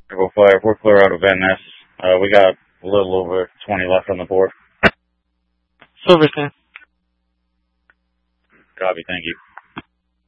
Echo 5, we're clear out of Van Ness. We got a little over 20 left on the board. Silverton. Copy, thank you.